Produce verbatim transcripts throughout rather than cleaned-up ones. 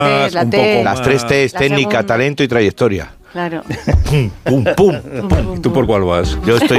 T, la un T. poco Las tres T's, La técnica, segunda. talento y trayectoria. Claro. Pum, pum, pum. más. ¿Tú por cuál vas? Yo estoy,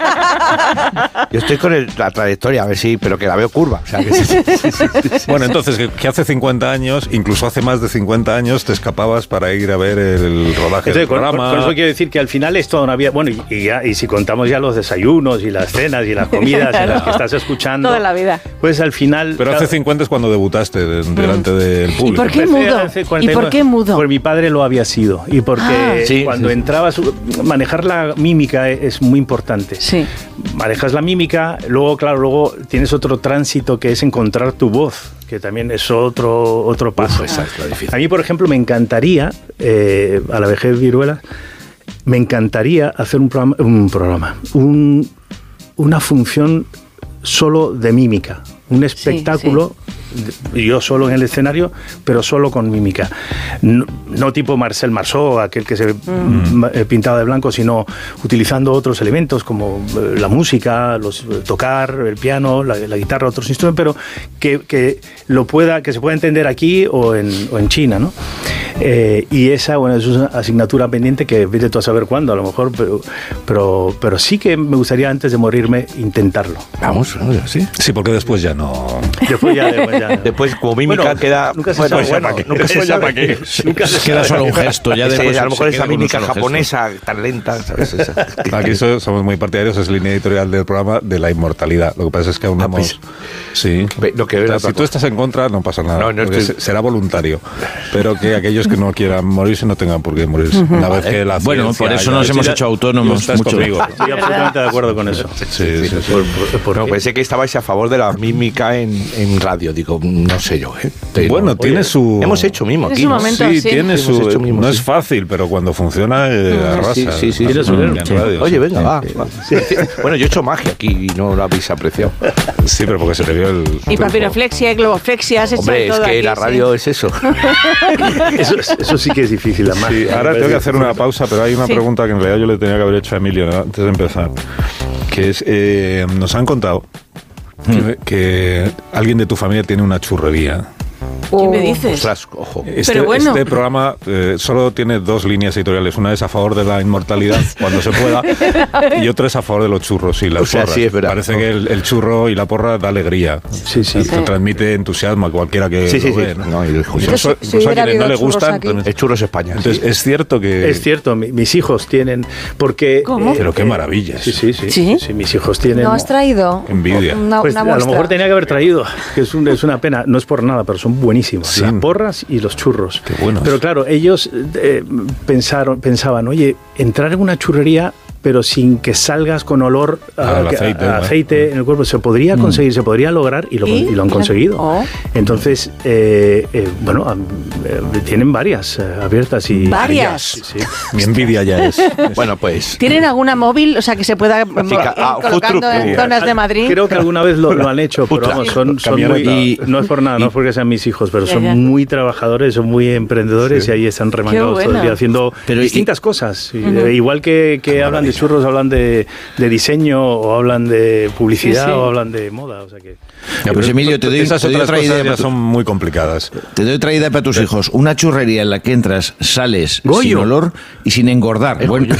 yo estoy con el- la trayectoria, a ver si, pero que la veo curva. O sea, que sí, sí, sí, sí, sí. Bueno, entonces, que, que hace cincuenta años, incluso hace más de cincuenta años, te escapabas para ir a ver el rodaje Entonces, del con, programa. con eso quiero decir que al final es toda una vida. Bueno, y, y, ya, y si contamos ya los desayunos y las cenas y las comidas en las que estás escuchando. Toda la vida. Pues al final. Pero hace claro, cincuenta es cuando debutaste de- delante del ¿Y público. por qué empecé mudo? hace ¿Y cuarenta por qué mudo? Porque mi padre lo había sido. Y porque Ah. Sí, cuando sí, sí. entrabas, manejar la mímica es muy importante. Sí. Manejas la mímica, luego, claro, luego tienes otro tránsito que es encontrar tu voz, que también es otro, otro paso. esa es la difícil. A mí, por ejemplo, me encantaría, eh, a la vejez viruela, me encantaría hacer un programa, un programa, un, una función solo de mímica, un espectáculo, de- yo solo en el escenario, pero solo con mímica. No, no tipo Marcel Marceau, aquel que se mm. eh, pintaba de blanco, sino utilizando otros elementos como eh, la música, los, eh, tocar, el piano, la, la guitarra, otros instrumentos, pero que, que lo pueda, que se pueda entender aquí o en, o en China, ¿no? Eh, y esa, bueno, es una asignatura pendiente que vete tú a saber cuándo, a lo mejor, pero, pero, pero sí que me gustaría antes de morirme intentarlo. Vamos, ¿no? ¿Sí? Sí, porque después ya no... Después ya, después ya. Después, como mímica, Bueno, queda. nunca se bueno, sabe, bueno, ¿para qué? nunca se Después ya sabe. para qué. Nunca se Queda sabe. solo un gesto. Ya Ese, después a lo mejor se esa queda con un mímica solo gesto. japonesa tan lenta, ¿sabes? Esa. Aquí so- somos muy partidarios, es línea editorial del programa de la inmortalidad. Lo que pasa es que aún no Ah, hemos... pues, Sí. ve- lo que O veo sea, es otra si tú cosa. estás en contra, no pasa nada. No, no porque estoy- se- será voluntario. Pero que aquellos que no quieran morirse no tengan por qué morirse. Una vez que la Bueno, ciencia por eso ya- nos Sí, hemos ya- hecho autónomos Estás mucho. conmigo. Estoy absolutamente de acuerdo con eso. Sí, sí, sí. Por- por- por No, qué? pensé que estabais a favor de la mímica en, en radio. Digo, no sé yo, ¿eh? Te- Bueno, no. tiene su... Hemos hecho mimo Tiene aquí, su ¿no? momento. Sí, sí. tiene Hemos su... hecho mimo, no sí. es fácil, pero cuando funciona, eh, arrasa. Sí, sí, sí. Tiene su En nivel. radio, Oye, sí. venga, va. va. Bueno, yo he hecho magia aquí y no lo habéis apreciado. Sí, pero porque se te vio el... Y papiroflexia, y globoflexia, has hecho Hombre, es todo que aquí, la sí. radio es eso. Eso, eso sí que es difícil, la magia. Sí, ahora tengo que hacer una pausa, pero hay una Sí. pregunta que en realidad yo le tenía que haber hecho a Emilio, ¿no? Antes de empezar. Que es, eh, nos han contado que, que alguien de tu familia tiene una churrería. ¿Qué me dices? Ostras, ojo. Este, Pero bueno. este programa eh, solo tiene dos líneas editoriales. Una es a favor de la inmortalidad cuando se pueda y otra es a favor de los churros y las O sea, porras. sí, es verdad. Parece que el, el churro y la porra da alegría. Sí, sí. Te transmite entusiasmo a cualquiera que Sí, sí, lo sí. ve, ¿no? No, y el justo. Incluso, Si incluso a hubiera quienes no habido le churros gustan. aquí. Entonces, Es churros España. entonces, es cierto que... Es cierto, mi- mis hijos tienen, porque... ¿Cómo? Pero qué maravilla Sí, eso. sí, sí, ¿Sí? sí, mis hijos tienen... ¿No has traído Envidia. una, Pues una a lo muestra? mejor tenía que haber traído, que es, un- es una pena, no es por nada, pero son buenísimos. Sí. Las porras y los churros. Qué buenos. Pero claro, ellos eh, pensaron, pensaban, oye, entrar en una churrería, pero sin que salgas con olor a, Al que- aceite, a ¿no? aceite en el cuerpo, se podría conseguir, se podría lograr y lo, ¿Y? y lo han conseguido. Oh. Entonces, eh, eh, bueno, am- eh, tienen varias eh, abiertas y... ¿Varias? Sí, sí. Mi envidia ya es. Bueno, pues. ¿Tienen alguna móvil, o sea, que se pueda mm, Sí, ca- ir ah, food colocando truck, en sí. zonas de Madrid? Creo que alguna vez lo, lo han hecho, pero Putra. vamos, son, son Camioneta. muy... no es por nada, no es porque sean mis hijos, pero Ya, son ya. muy trabajadores, son muy emprendedores y ahí están remangados Qué todo el bueno. día haciendo Pero y- distintas cosas. Y, eh, igual que, que hablan de churros, hablan de, de diseño o hablan de publicidad Sí, sí. o hablan de moda. O sea que... Ya, pues Emilio, te doy, Esas te doy otras otra idea cosas ya para tu- son muy complicadas. te doy otra idea para tus hijos. Una churrería en la que entras, sales Goyo. sin olor y sin engordar. Bueno,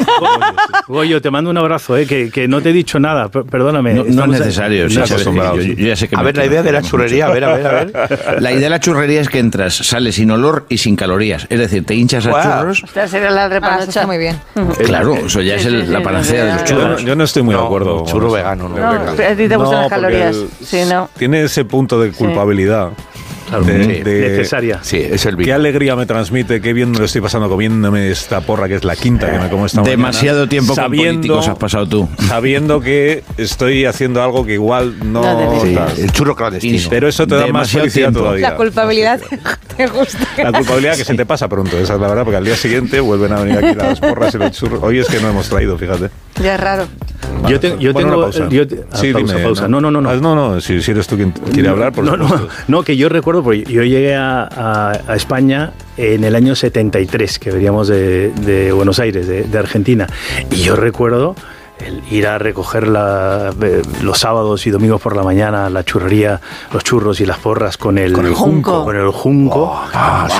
Goyo, te mando un abrazo, eh, que, que no te he dicho nada, per- perdóname. no, no es Estamos- necesario. sí, no sí, acostumbrados. yo- yo ya sé que A me ver, la idea de la churrería, a ver, a ver, a ver. La idea de la churrería es que entras, sales sin olor y sin calorías. Es decir, te hinchas a Guau. churros. Esta sería la Ah, eso repanocha. está muy bien. Claro, eso ya es Sí, el- sí, la sí, panacea de los sí, Yo no, churros. yo no estoy muy No, de acuerdo. churro con eso. vegano, no. No, vegano. a ti te gustan No, las porque calorías. el- Sí, ¿no? Tiene ese punto de culpabilidad. Claro, de- sí, de- necesaria. Sí, es el Qué vino. alegría me transmite, qué bien me lo estoy pasando comiéndome esta porra que es la quinta que me como esta mañana. Demasiado tiempo con Sabiendo- políticos has pasado tú. Sabiendo que estoy haciendo algo que igual no... No debería. Sí, tal. el churro clandestino. Pero eso te da más Demasiado felicidad tiempo. todavía. La culpabilidad te gusta. La culpabilidad que se te pasa pronto, esa es la verdad, porque al día siguiente vuelven a venir aquí las porras y los churros. Hoy es que no hemos traído, fíjate. Ya es raro. Yo, te- yo Bueno, tengo... una pausa. yo te- ah, Sí, pausa, dime, pausa. No, no, no. no. Ah, no, no, si, si eres tú quien quiere hablar, por no, no, supuesto. no, que yo recuerdo, porque yo llegué a, a- a España en el año setenta y tres, que veníamos de, de Buenos Aires, de, de Argentina, y yo recuerdo el ir a recoger la, eh, los sábados y domingos por la mañana la churrería, los churros y las porras con el Con el junco. Con el junco. Ah,